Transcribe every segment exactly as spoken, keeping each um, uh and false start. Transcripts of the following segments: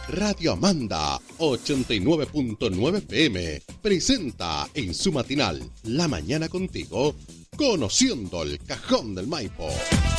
Radio Amanda ochenta y nueve punto nueve F M presenta en su matinal La Mañana Contigo, Conociendo el Cajón del Maipo.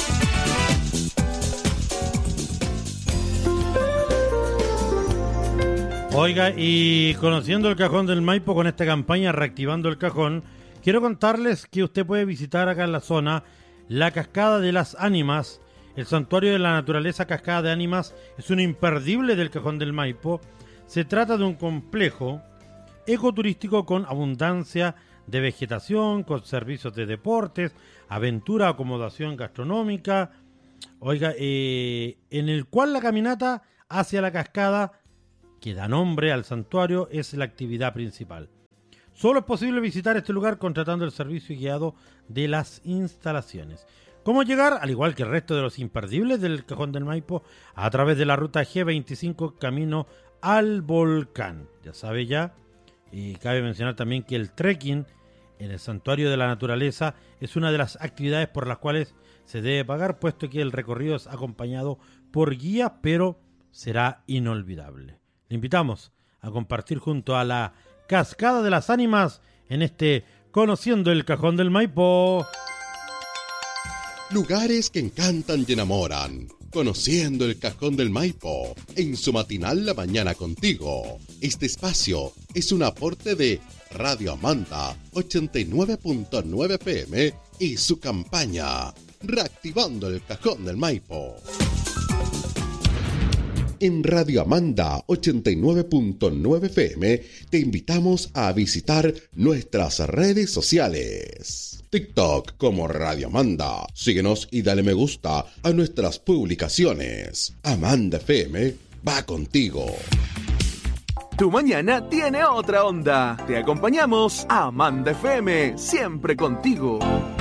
Oiga, y conociendo el Cajón del Maipo con esta campaña Reactivando el Cajón, quiero contarles que usted puede visitar acá en la zona la Cascada de las Ánimas. El Santuario de la Naturaleza Cascada de Ánimas es un imperdible del Cajón del Maipo. Se trata de un complejo ecoturístico con abundancia de vegetación, con servicios de deportes, aventura, acomodación gastronómica, oiga, eh, en el cual la caminata hacia la cascada, que da nombre al santuario, es la actividad principal. Solo es posible visitar este lugar contratando el servicio guiado de las instalaciones. ¿Cómo llegar? Al igual que el resto de los imperdibles del Cajón del Maipo, a través de la ruta G veinticinco camino al volcán. Ya sabe ya, y cabe mencionar también que el trekking en el Santuario de la Naturaleza es una de las actividades por las cuales se debe pagar, puesto que el recorrido es acompañado por guía, pero será inolvidable. Le invitamos a compartir junto a la Cascada de las Ánimas en este Conociendo el Cajón del Maipo. Lugares que encantan y enamoran. Conociendo el Cajón del Maipo, en su matinal La Mañana Contigo. Este espacio es un aporte de Radio Amanda ochenta y nueve punto nueve F M y su campaña Reactivando el Cajón del Maipo. En Radio Amanda ochenta y nueve punto nueve F M te invitamos a visitar nuestras redes sociales. TikTok como Radio Amanda. Síguenos y dale me gusta a nuestras publicaciones. Amanda F M va contigo. Tu mañana tiene otra onda. Te acompañamos a Amanda F M, siempre contigo.